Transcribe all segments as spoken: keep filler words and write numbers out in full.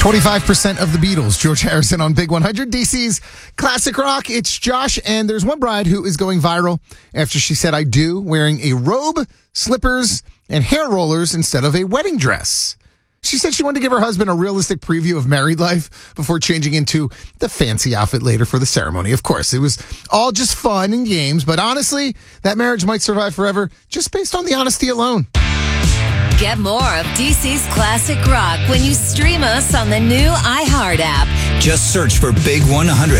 twenty-five percent of the Beatles. George Harrison on Big one hundred, D C's Classic Rock. It's Josh, and there's one bride who is going viral after she said I do, wearing a robe, slippers, and hair rollers instead of a wedding dress. She said she wanted to give her husband a realistic preview of married life before changing into the fancy outfit later for the ceremony. Of course, it was all just fun and games, but honestly, that marriage might survive forever just based on the honesty alone. Get more of D C's Classic Rock when you stream us on the new iHeart app. Just search for Big one hundred.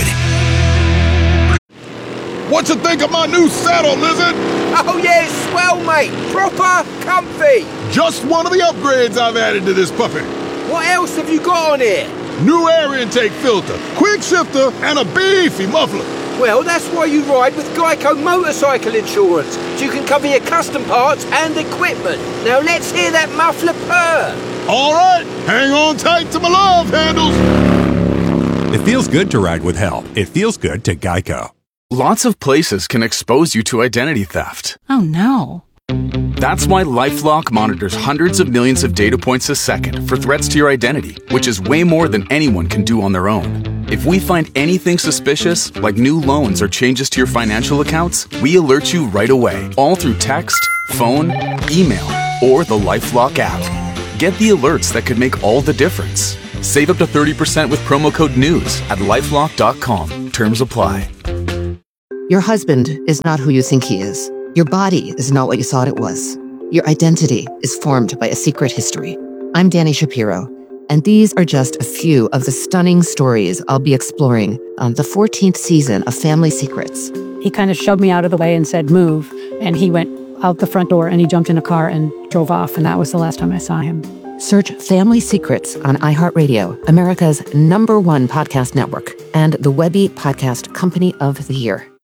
What you think of my new saddle, Lizard? Oh yeah, swell, mate. Proper comfy. Just one of the upgrades I've added to this puppy. What else have you got on here? New air intake filter, quick shifter, and a beefy muffler. Well, that's why you ride with Geico Motorcycle Insurance, so you can cover your custom parts and equipment. Now let's hear that muffler purr. All right, hang on tight to my love handles. It feels good to ride with help. It feels good to Geico. Lots of places can expose you to identity theft. Oh no. That's why LifeLock monitors hundreds of millions of data points a second for threats to your identity, which is way more than anyone can do on their own. If we find anything suspicious, like new loans or changes to your financial accounts, we alert you right away, all through text, phone, email, or the LifeLock app. Get the alerts that could make all the difference. Save up to thirty percent with promo code NEWS at lifelock dot com. Terms apply. Your husband is not who you think he is. Your body is not what you thought it was. Your identity is formed by a secret history. I'm Danny Shapiro, and these are just a few of the stunning stories I'll be exploring on the fourteenth season of Family Secrets. He kind of shoved me out of the way and said, move. And he went out the front door and he jumped in a car and drove off. And that was the last time I saw him. Search Family Secrets on iHeartRadio, America's number one podcast network, and the Webby Podcast Company of the Year.